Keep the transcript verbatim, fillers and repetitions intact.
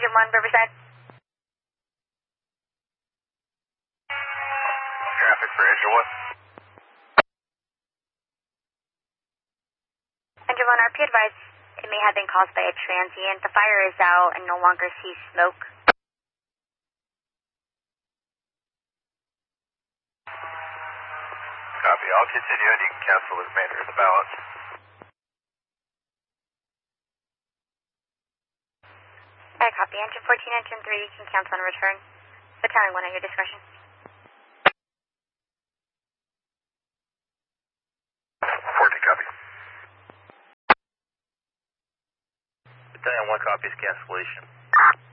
Engine one, Riverside. Traffic for Engine one. Engine one, R P advised it may have been caused by a transient. The fire is out and no longer sees smoke. Copy. I'll continue and you can cancel the remainder of the balance. I copy. Engine fourteen, Engine three, you can cancel and return. Battalion one at your discretion. fourteen, copy. Battalion one copies cancellation.